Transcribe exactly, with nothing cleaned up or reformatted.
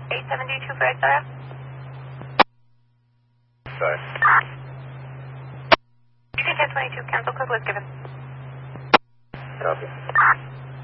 eight seven two for Sarah. Sorry. You can get twenty-two. Cancel code was given. Copy.